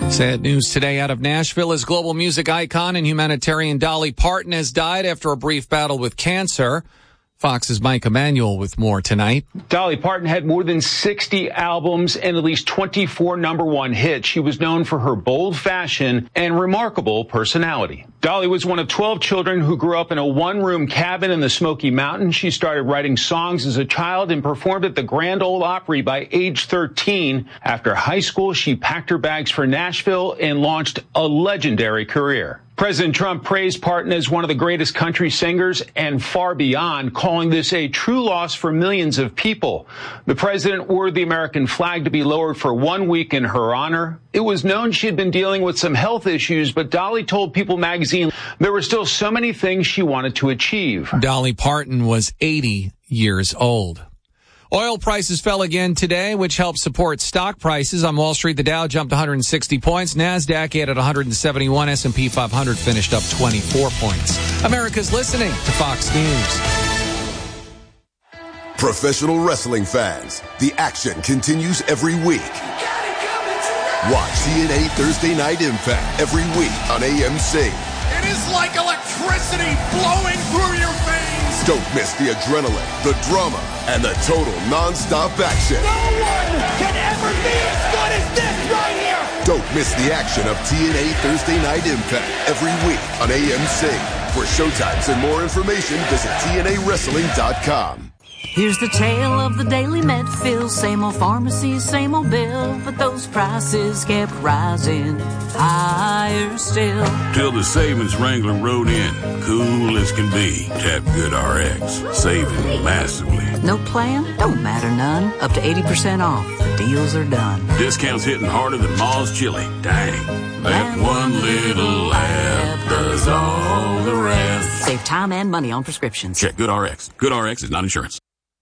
Sad news today out of Nashville as global music icon and humanitarian Dolly Parton has died after a brief battle with cancer. Fox's Mike Emanuel with more tonight. Dolly Parton had more than 60 albums and at least 24 #1 hits. She was known for her bold fashion and remarkable personality. Dolly was one of 12 children who grew up in a one-room cabin in the Smoky Mountains. She started writing songs as a child and performed at the Grand Ole Opry by age 13. After high school, she packed her bags for Nashville and launched a legendary career. President Trump praised Parton as one of the greatest country singers and far beyond, calling this a true loss for millions of people. The president ordered the American flag to be lowered for 1 week in her honor. It was known she had been dealing with some health issues, but Dolly told People magazine there were still so many things she wanted to achieve. Dolly Parton was 80 years old. Oil prices fell again today, which helped support stock prices. On Wall Street, the Dow jumped 160 points. NASDAQ added 171. S&P 500 finished up 24 points. America's listening to Fox News. Professional wrestling fans, the action continues every week. Watch TNA Thursday Night Impact every week on AMC. It is like electricity flowing through your veins. Don't miss the adrenaline, the drama, and the total non-stop action. No one can ever be as good as this right here. Don't miss the action of TNA Thursday Night Impact every week on AMC. For showtimes and more information, visit TNAWrestling.com. Here's the tale of the daily Medfill. Same old pharmacy, same old bill, but those prices kept rising higher still. Till the savings wrangler rode in, cool as can be. Tap Good RX, saving massively. No plan? Don't matter none. Up to 80% off. The deals are done. Discounts hitting harder than Ma's chili. Dang. That one little app does all the rest. Save time and money on prescriptions. Check Good RX. Good RX is not insurance.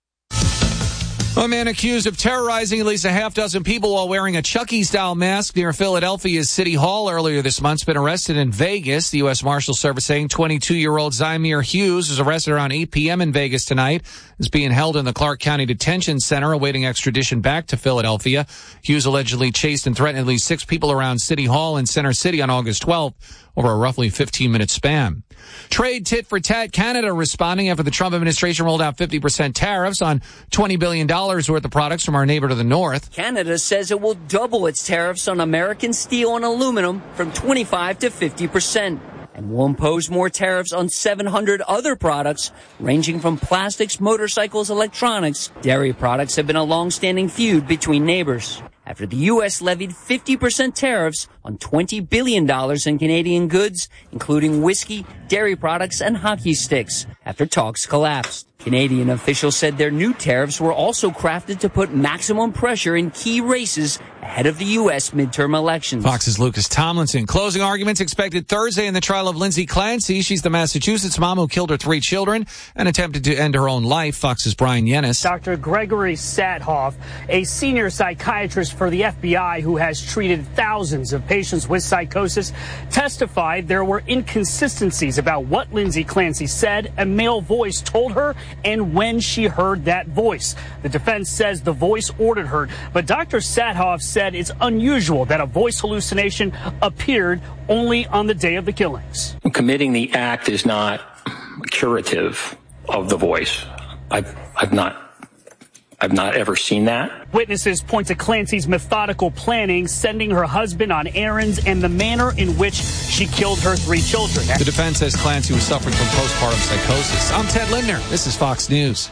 A man accused of terrorizing at least a half dozen people while wearing a Chucky-style mask near Philadelphia's City Hall earlier this month has been arrested in Vegas. The U.S. Marshal Service saying 22-year-old Zymir Hughes was arrested around 8 p.m. in Vegas tonight. Is being held in the Clark County Detention Center awaiting extradition back to Philadelphia. Hughes allegedly chased and threatened at least 6 people around City Hall in Center City on August 12th over a roughly 15-minute span. Trade tit for tat. Canada responding after the Trump administration rolled out 50% tariffs on $20 billion worth of products from our neighbor to the north. Canada says it will double its tariffs on American steel and aluminum from 25 to 50%. And will impose more tariffs on 700 other products, ranging from plastics, motorcycles, electronics. Dairy products have been a long-standing feud between neighbors. After the U.S. levied 50% tariffs on $20 billion in Canadian goods, including whiskey, dairy products, and hockey sticks, after talks collapsed. Canadian officials said their new tariffs were also crafted to put maximum pressure in key races ahead of the U.S. midterm elections. Fox's Lucas Tomlinson. Closing arguments expected Thursday in the trial of Lindsay Clancy. She's the Massachusetts mom who killed her 3 children and attempted to end her own life. Fox's Brian Yennis. Dr. Gregory Sathoff, a senior psychiatrist for the FBI who has treated thousands of patients with psychosis, testified there were inconsistencies about what Lindsay Clancy said a male voice told her and when she heard that voice. The defense says the voice ordered her, but Dr. Sathoff said it's unusual that a voice hallucination appeared only on the day of the killings. Committing the act is not curative of the voice. I've not ever seen that. Witnesses point to Clancy's methodical planning, sending her husband on errands, and the manner in which she killed her 3 children. The defense says Clancy was suffering from postpartum psychosis. I'm Ted Lindner. This is Fox News.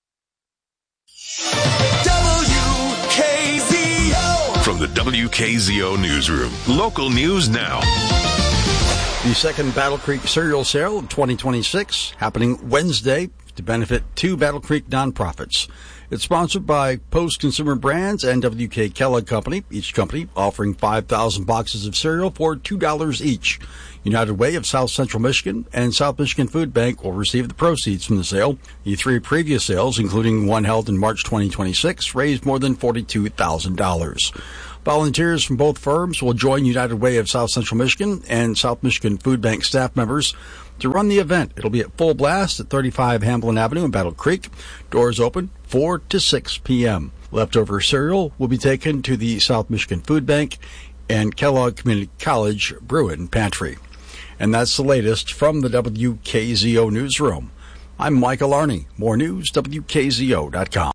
WKZO. From the WKZO Newsroom, local news now. The second Battle Creek cereal sale of 2026 happening Wednesday to benefit 2 Battle Creek nonprofits. It's sponsored by Post Consumer Brands and WK Kellogg Company, each company offering 5,000 boxes of cereal for $2 each. United Way of South Central Michigan and South Michigan Food Bank will receive the proceeds from the sale. The 3 previous sales, including one held in March 2026, raised more than $42,000. Volunteers from both firms will join United Way of South Central Michigan and South Michigan Food Bank staff members to run the event. It'll be at full blast at 35 Hamblin Avenue in Battle Creek. Doors open 4 to 6 p.m. Leftover cereal will be taken to the South Michigan Food Bank and Kellogg Community College Bruin Pantry. And that's the latest from the WKZO Newsroom. I'm Michael Arney. More news, WKZO.com.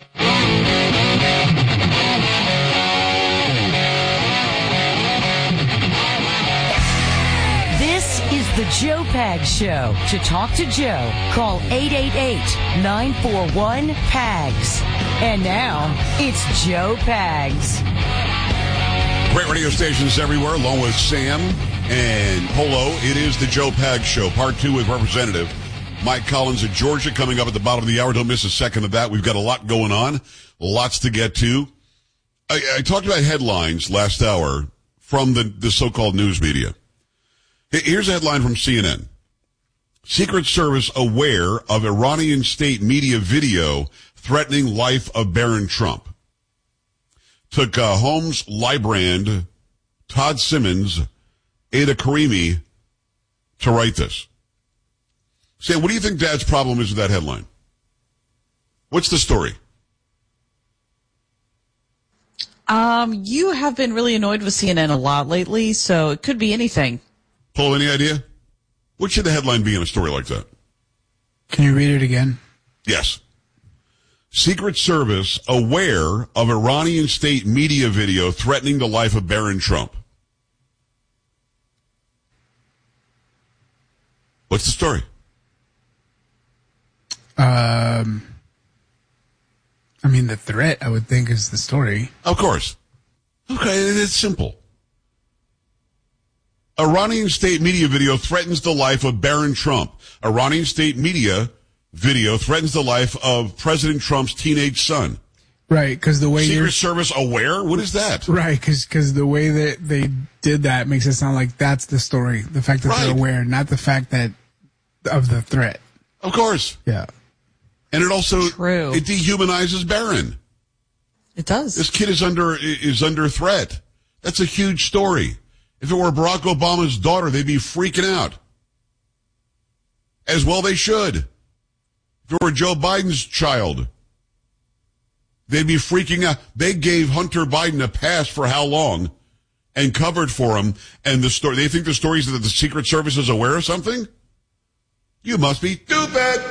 This is the Joe Pags Show. To talk to Joe, call 888-941-PAGS. And now, it's Joe Pags. Great radio stations everywhere, along with Sam and Polo. It is the Joe Pags Show, part 2 with Representative Mike Collins of Georgia coming up at the bottom of the hour. Don't miss a second of that. We've got a lot going on, lots to get to. I talked about headlines last hour from the so-called news media. Here's a headline from CNN. Secret Service aware of Iranian state media video threatening life of Barron Trump. Took Holmes Librand, Todd Simmons, Ada Karimi to write this. Sam, what do you think Dad's problem is with that headline? What's the story? You have been really annoyed with CNN a lot lately, so it could be anything. Paul, any idea? What should the headline be in a story like that? Can you read it again? Yes. Secret Service aware of Iranian state media video threatening the life of Barron Trump. What's the story? I mean, the threat, I would think, is the story. Of course. Okay, it's simple. Iranian state media video threatens the life of Barron Trump. Iranian state media video threatens the life of President Trump's teenage son. Right, because the way Secret Service aware? What is that? Right, because the way that they did that makes it sound like that's the story. The fact that they're aware, not the fact that of the threat. Of course. Yeah. And it also it dehumanizes Barron. It does. This kid is under threat. That's a huge story. If it were Barack Obama's daughter, they'd be freaking out. As well they should. If it were Joe Biden's child, they'd be freaking out. They gave Hunter Biden a pass for how long and covered for him. And the story, they think the story is that the Secret Service is aware of something? You must be stupid.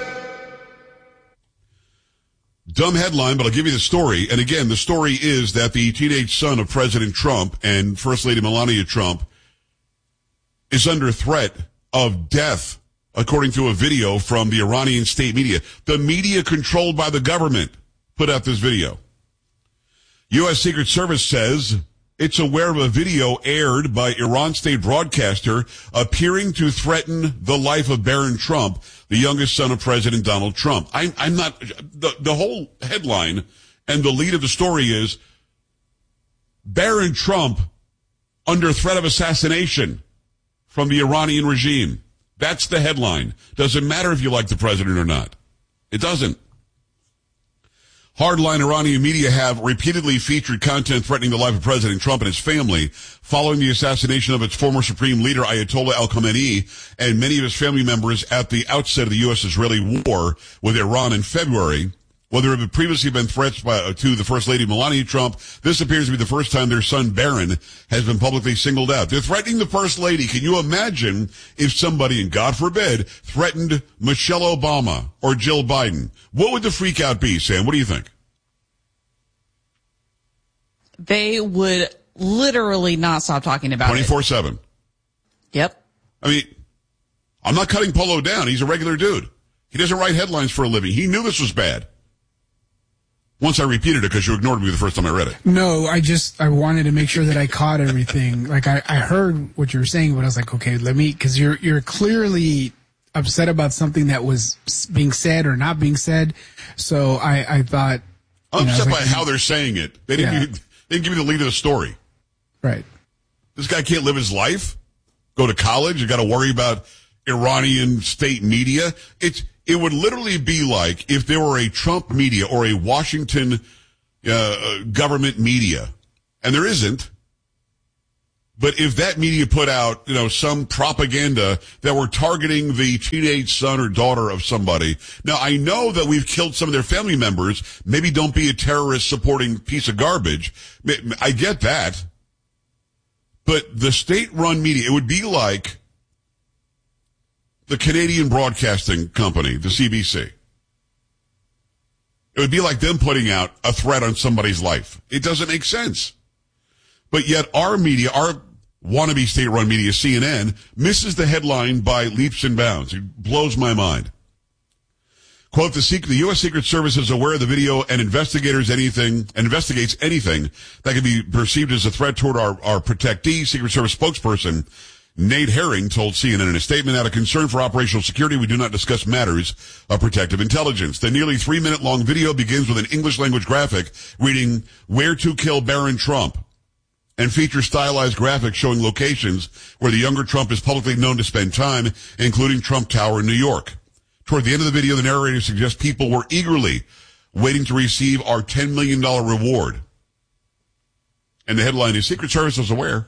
Dumb headline, but I'll give you the story. And again, the story is that the teenage son of President Trump and First Lady Melania Trump is under threat of death, according to a video from the Iranian state media. The media controlled by the government put out this video. U.S. Secret Service says it's aware of a video aired by Iran state broadcaster appearing to threaten the life of Barron Trump, the youngest son of President Donald Trump. I'm not, the whole headline and the lead of the story is Barron Trump under threat of assassination from the Iranian regime. That's the headline. Doesn't matter if you like the president or not. It doesn't. Hardline Iranian media have repeatedly featured content threatening the life of President Trump and his family following the assassination of its former supreme leader, Ayatollah al-Khamenei, and many of his family members at the outset of the U.S.-Israeli war with Iran in February. While there have previously been threats to the First Lady Melania Trump, this appears to be the first time their son Barron has been publicly singled out. They're threatening the First Lady. Can you imagine if somebody, and God forbid, threatened Michelle Obama or Jill Biden? What would the freak out be, Sam? What do you think? They would literally not stop talking about 24/7. Yep. I mean, I'm not cutting Polo down. He's a regular dude. He doesn't write headlines for a living. He knew this was bad. Once I repeated it because you ignored me the first time I read it. No, I wanted to make sure that I caught everything. Like I heard what you were saying, but I was like, okay, because you're clearly upset about something that was being said or not being said. So I thought. I'm upset by how they're saying it. They didn't give me the lead of the story. Right. This guy can't live his life, go to college, you got to worry about Iranian state media. It would literally be like if there were a Trump media or a Washington government media, and there isn't. But if that media put out, some propaganda that were targeting the teenage son or daughter of somebody. Now, I know that we've killed some of their family members. Maybe don't be a terrorist supporting piece of garbage. I get that. But the state-run media, it would be like the Canadian Broadcasting Company, the CBC. It would be like them putting out a threat on somebody's life. It doesn't make sense. But yet our media, our wannabe state-run media, CNN, misses the headline by leaps and bounds. It blows my mind. Quote, the U.S. Secret Service is aware of the video and investigates anything that can be perceived as a threat toward our protectee. Secret Service spokesperson Nate Herring told CNN in a statement, out of concern for operational security, we do not discuss matters of protective intelligence. The nearly 3-minute-long video begins with an English-language graphic reading, "Where to kill Baron Trump," and features stylized graphics showing locations where the younger Trump is publicly known to spend time, including Trump Tower in New York. Toward the end of the video, the narrator suggests people were eagerly waiting to receive our $10 million reward. And the headline is, Secret Service was aware.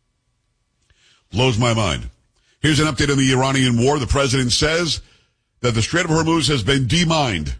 Blows my mind. Here's an update on the Iranian war. The president says that the Strait of Hormuz has been demined.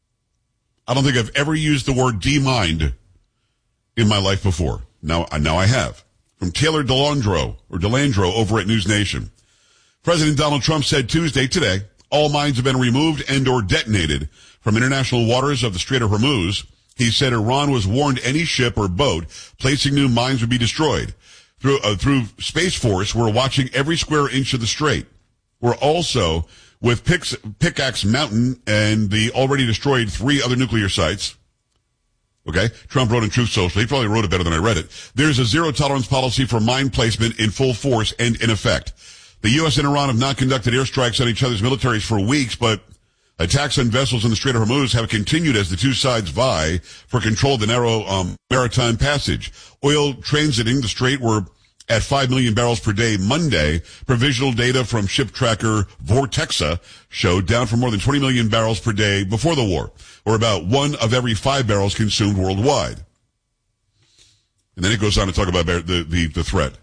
I don't think I've ever used the word demined in my life before. Now I have. From Taylor Delandro over at News Nation. President Donald Trump said Tuesday, today, all mines have been removed and or detonated from international waters of the Strait of Hormuz. He said Iran was warned any ship or boat placing new mines would be destroyed. Through Space Force, we're watching every square inch of the strait. We're also with Pickaxe Mountain and the already destroyed 3 other nuclear sites. Okay? Trump wrote in Truth Social. He probably wrote it better than I read it. There's a zero-tolerance policy for mine placement in full force and in effect. The U.S. and Iran have not conducted airstrikes on each other's militaries for weeks, but attacks on vessels in the Strait of Hormuz have continued as the two sides vie for control of the narrow maritime passage. Oil transiting the strait were at 5 million barrels per day Monday. Provisional data from ship tracker Vortexa showed down from more than 20 million barrels per day before the war, or about 1 of every 5 barrels consumed worldwide. And then it goes on to talk about the threat.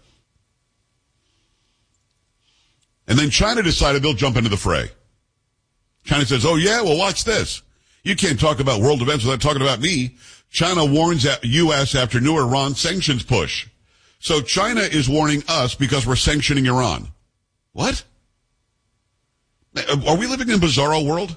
And then China decided they'll jump into the fray. China says, oh yeah, well watch this. You can't talk about world events without talking about me. China warns U.S. after new Iran sanctions push. So China is warning us because we're sanctioning Iran. What? Are we living in a bizarro world?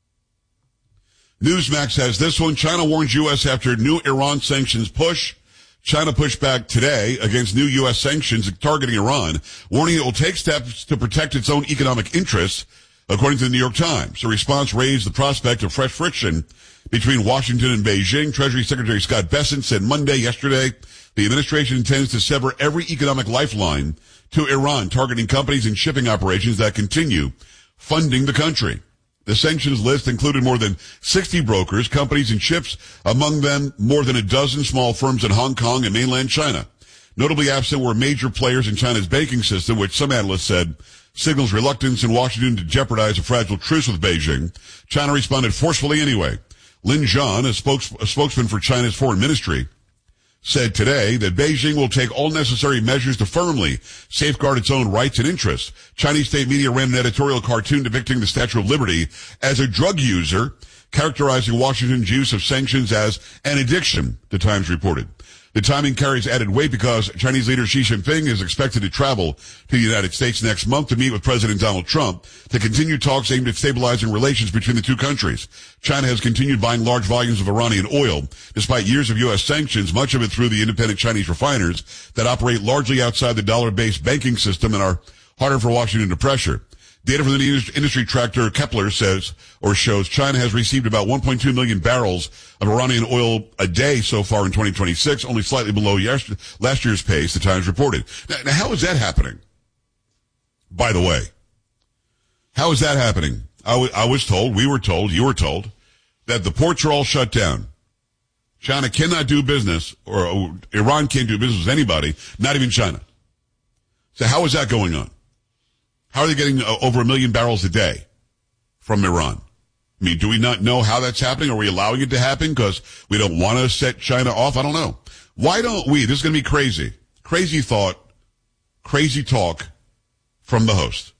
Newsmax has this one. China warns U.S. after new Iran sanctions push. China pushed back today against new U.S. sanctions targeting Iran, warning it will take steps to protect its own economic interests, according to the New York Times. The response raised the prospect of fresh friction between Washington and Beijing. Treasury Secretary Scott Bessent said yesterday, the administration intends to sever every economic lifeline to Iran, targeting companies and shipping operations that continue funding the country. The sanctions list included more than 60 brokers, companies, and ships, among them more than a dozen small firms in Hong Kong and mainland China. Notably absent were major players in China's banking system, which some analysts said signals reluctance in Washington to jeopardize a fragile truce with Beijing. China responded forcefully anyway. Lin Zhan, a spokesman for China's foreign ministry, said today that Beijing will take all necessary measures to firmly safeguard its own rights and interests. Chinese state media ran an editorial cartoon depicting the Statue of Liberty as a drug user, characterizing Washington's use of sanctions as an addiction, the Times reported. The timing carries added weight because Chinese leader Xi Jinping is expected to travel to the United States next month to meet with President Donald Trump to continue talks aimed at stabilizing relations between the two countries. China has continued buying large volumes of Iranian oil, despite years of U.S. sanctions, much of it through the independent Chinese refiners that operate largely outside the dollar-based banking system and are harder for Washington to pressure. Data from the industry tractor Kepler shows China has received about 1.2 million barrels of Iranian oil a day so far in 2026, only slightly below last year's pace, the Times reported. Now, how is that happening? By the way, how is that happening? I was told, we were told, you were told, that the ports are all shut down. China cannot do business, or Iran can't do business with anybody, not even China. So how is that going on? How are they getting over 1 million barrels a day from Iran? I mean, do we not know how that's happening? Are we allowing it to happen because we don't want to set China off? I don't know. Why don't we? This is going to be crazy. Crazy thought, crazy talk from the host.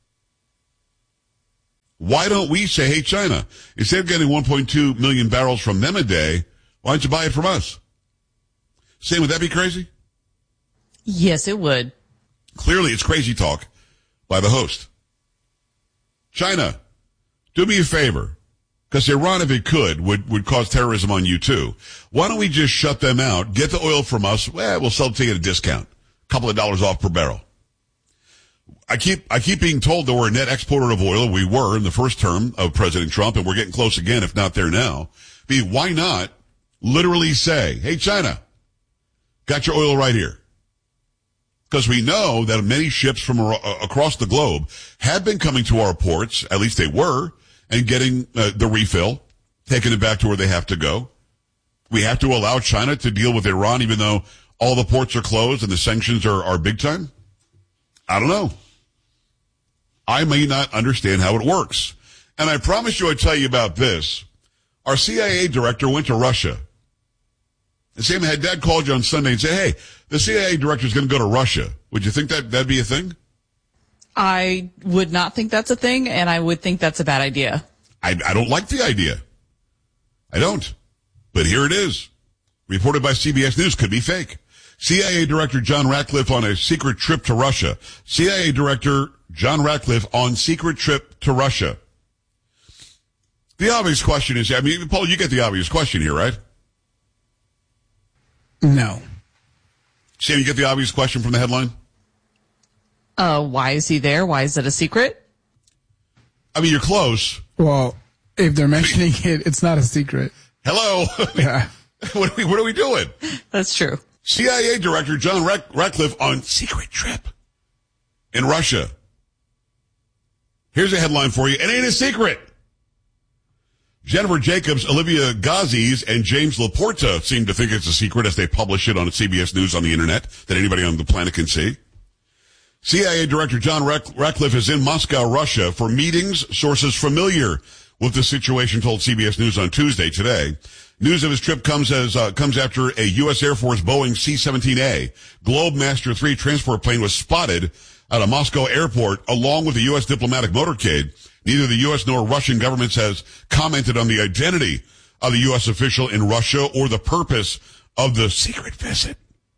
Why don't we say, hey, China, instead of getting 1.2 million barrels from them a day, why don't you buy it from us? Say, would that be crazy? Yes, it would. Clearly, it's crazy talk by the host. China, do me a favor, because Iran, if it could, would cause terrorism on you too. Why don't we just shut them out, get the oil from us, we'll sell it to you at a discount, a couple of dollars off per barrel. I keep being told that we're a net exporter of oil. We were in the first term of President Trump, and we're getting close again, if not there now. Why not literally say, hey, China, got your oil right here? Because we know that many ships from across the globe have been coming to our ports, at least they were, and getting the refill, taking it back to where they have to go. We have to allow China to deal with Iran, even though all the ports are closed and the sanctions are big time. I don't know. I may not understand how it works. And I promise you I'd tell you about this. Our CIA director went to Russia. And Sam, had Dad called you on Sunday and said, hey, the CIA director is going to go to Russia. Would you think that'd be a thing? I would not think that's a thing, and I would think that's a bad idea. I don't like the idea. I don't. But here it is. Reported by CBS News, could be fake. CIA Director John Ratcliffe on a secret trip to Russia. CIA Director John Ratcliffe on secret trip to Russia. The obvious question is, Paul, you get the obvious question here, right? No. Sam, you get the obvious question from the headline? Why is he there? Why is it a secret? You're close. Well, if they're mentioning it, it's not a secret. Hello? Yeah. What are we doing? That's true. CIA Director John Ratcliffe on secret trip in Russia. Here's a headline for you. It ain't a secret. Jennifer Jacobs, Olivia Gazis, and James Laporta seem to think it's a secret as they publish it on CBS News on the internet that anybody on the planet can see. CIA Director John Ratcliffe is in Moscow, Russia for meetings. Sources familiar with the situation told CBS News on Tuesday today. News of his trip comes after a U.S. Air Force Boeing C-17A Globemaster III transport plane was spotted at a Moscow airport along with a U.S. diplomatic motorcade. Neither the U.S. nor Russian governments has commented on the identity of the U.S. official in Russia or the purpose of the secret visit.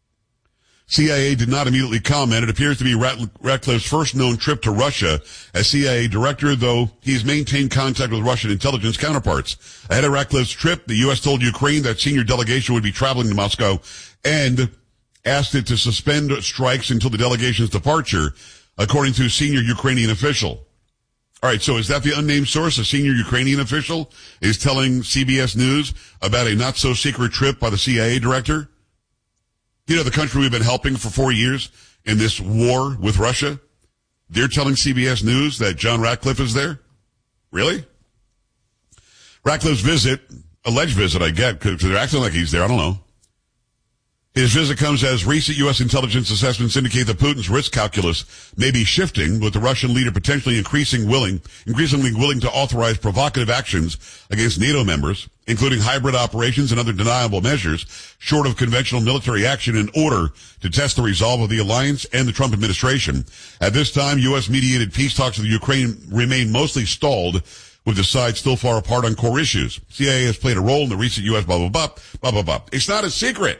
CIA did not immediately comment. It appears to be Ratcliffe's first known trip to Russia as CIA director, though he's maintained contact with Russian intelligence counterparts. Ahead of Ratcliffe's trip, the U.S. told Ukraine that senior delegation would be traveling to Moscow and asked it to suspend strikes until the delegation's departure, according to a senior Ukrainian official. All right, so is that the unnamed source? A senior Ukrainian official is telling CBS News about a not-so-secret trip by the CIA director? You know, the country we've been helping for 4 years in this war with Russia? They're telling CBS News that John Ratcliffe is there? Really? Ratcliffe's visit, alleged visit, I get, because they're acting like he's there. I don't know. His visit comes as recent U.S. intelligence assessments indicate that Putin's risk calculus may be shifting, with the Russian leader potentially increasingly willing to authorize provocative actions against NATO members, including hybrid operations and other deniable measures, short of conventional military action, in order to test the resolve of the alliance and the Trump administration. At this time, U.S.-mediated peace talks with Ukraine remain mostly stalled, with the sides still far apart on core issues. CIA has played a role in the recent U.S. blah, blah, blah, blah, blah, blah. It's not a secret.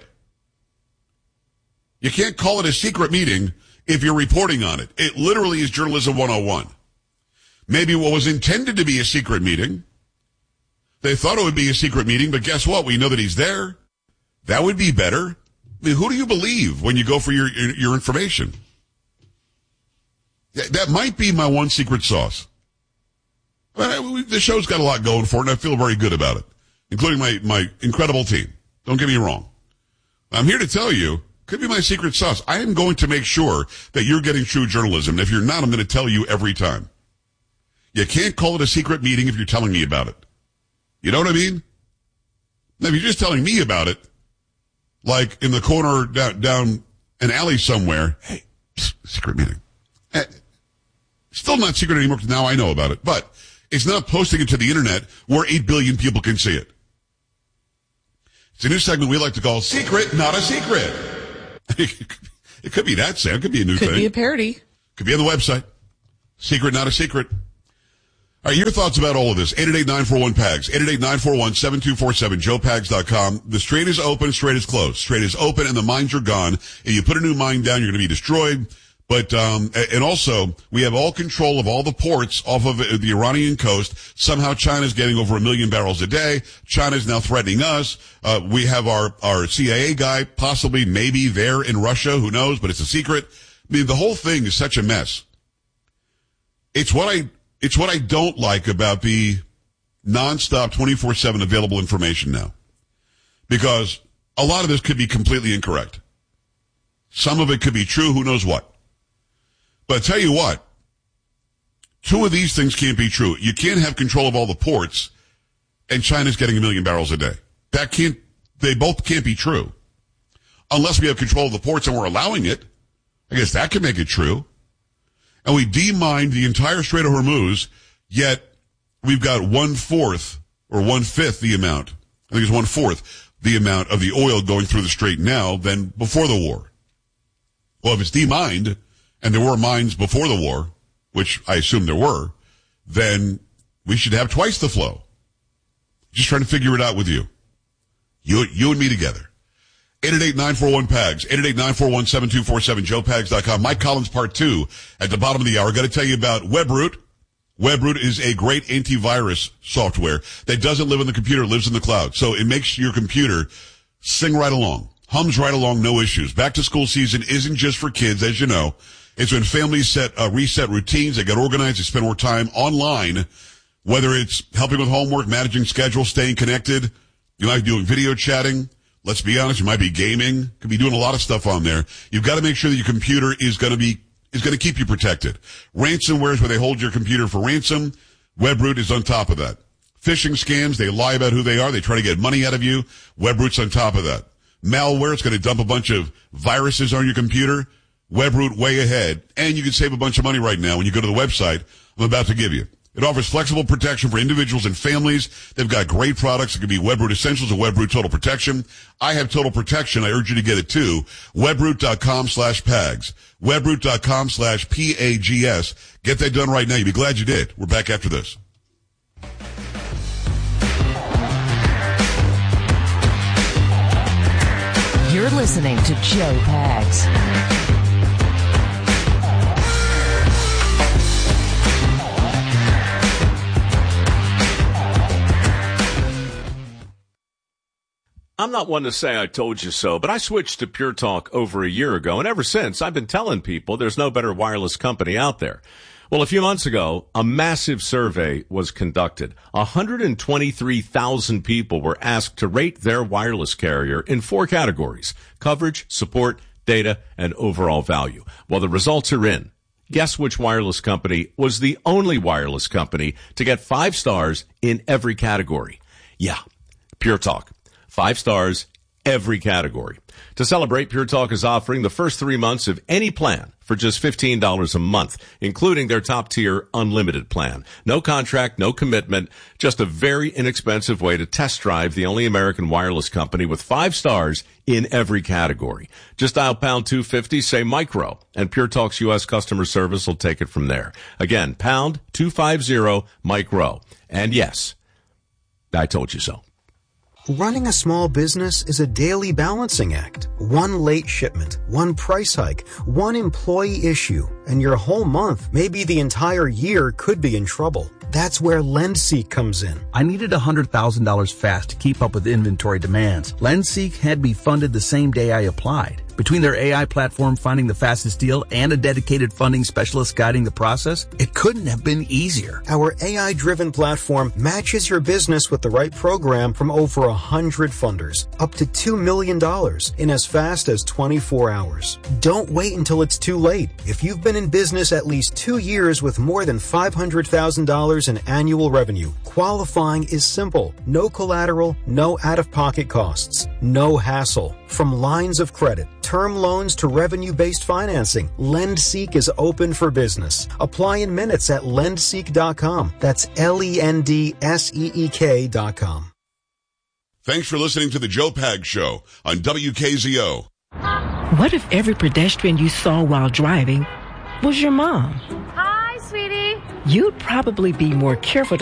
You can't call it a secret meeting if you're reporting on it. It literally is journalism 101. Maybe what was intended to be a secret meeting, they thought it would be a secret meeting, but guess what? We know that he's there. That would be better. I mean, who do you believe when you go for your information? That might be my one secret sauce. The show's got a lot going for it, and I feel very good about it, including my incredible team. Don't get me wrong. I'm here to tell you, could be my secret sauce. I am going to make sure that you're getting true journalism. And if you're not, I'm going to tell you every time. You can't call it a secret meeting if you're telling me about it. You know what I mean? Now, if you're just telling me about it, like in the corner down an alley somewhere, hey, secret meeting. Still not secret anymore because now I know about it. But it's not posting it to the internet where 8 billion people can see it. It's a new segment we like to call Secret, Not a Secret. It could be that, Sam. It could be a new thing. Could be a parody. Could be on the website. Secret, not a secret. All right, your thoughts about all of this. 888-941-PAGS. 888-941-7247. JoePags.com. The Strait is open. Strait is closed. Strait is open and the mines are gone. If you put a new mine down, you're going to be destroyed. But, and also, we have all control of all the ports off of the Iranian coast. Somehow China's getting over 1 million barrels a day. China's now threatening us. We have our CIA guy possibly maybe there in Russia. Who knows? But it's a secret. I mean, the whole thing is such a mess. It's what I don't like about the nonstop 24/7 available information now. Because a lot of this could be completely incorrect. Some of it could be true. Who knows what? But I tell you what, 2 of these things can't be true. You can't have control of all the ports, and China's getting 1 million barrels a day. They both can't be true. Unless we have control of the ports and we're allowing it. I guess that could make it true. And we demined the entire Strait of Hormuz, yet we've got 1/4 or 1/5 the amount. I think it's 1/4 the amount of the oil going through the strait now than before the war. Well, if it's demined, and there were mines before the war, which I assume there were, then we should have twice the flow. Just trying to figure it out with you. You and me together. 888-941-PAGS, 888-941-7247, joepags.com. Mike Collins Part 2 at the bottom of the hour. Got to tell you about WebRoot. WebRoot is a great antivirus software that doesn't live in the computer, it lives in the cloud. So it makes your computer sing right along, hums right along, no issues. Back to school season isn't just for kids, as you know. It's when families reset routines, they get organized, they spend more time online, whether it's helping with homework, managing schedules, staying connected. You might be doing video chatting. Let's be honest, you might be gaming. Could be doing a lot of stuff on there. You've got to make sure that your computer is going to keep you protected. Ransomware is where they hold your computer for ransom. WebRoot is on top of that. Phishing scams, they lie about who they are. They try to get money out of you. WebRoot's on top of that. Malware, it's going to dump a bunch of viruses on your computer. WebRoot way ahead. And you can save a bunch of money right now when you go to the website I'm about to give you. It offers flexible protection for individuals and families. They've got great products. It could be WebRoot Essentials or WebRoot Total Protection. I have Total Protection. I urge you to get it too. WebRoot.com/PAGS. WebRoot.com/PAGS. Get that done right now. You'll be glad you did. We're back after this. You're listening to Joe Pags. I'm not one to say I told you so, but I switched to Pure Talk over a year ago, and ever since, I've been telling people there's no better wireless company out there. Well, a few months ago, a massive survey was conducted. 123,000 people were asked to rate their wireless carrier in 4 categories: coverage, support, data, and overall value. Well, the results are in. Guess which wireless company was the only wireless company to get 5 stars in every category? Yeah, Pure Talk. 5 stars, every category. To celebrate, Pure Talk is offering the first 3 months of any plan for just $15 a month, including their top-tier unlimited plan. No contract, no commitment, just a very inexpensive way to test drive the only American wireless company with 5 stars in every category. Just dial pound 250, say micro, and Pure Talk's U.S. customer service will take it from there. Again, pound 250 micro. And yes, I told you so. Running a small business is a daily balancing act. One late shipment, one price hike, one employee issue, and your whole month, maybe the entire year, could be in trouble. That's where LendSeek comes in. I needed $100,000 fast to keep up with inventory demands. LendSeek had me funded the same day I applied. Between their AI platform finding the fastest deal and a dedicated funding specialist guiding the process, it couldn't have been easier. Our AI-driven platform matches your business with the right program from over 100 funders, up to $2 million in as fast as 24 hours. Don't wait until it's too late. If you've been in business at least 2 years with more than $500,000 in annual revenue, qualifying is simple. No collateral, no out-of-pocket costs, no hassle. From lines of credit, term loans to revenue-based financing, LendSeek is open for business. Apply in minutes at lendseek.com. That's LENDSEEK.com. Thanks for listening to the Joe Pags Show on WKZO. What if every pedestrian you saw while driving was your mom? Hi, sweetie. You'd probably be more careful to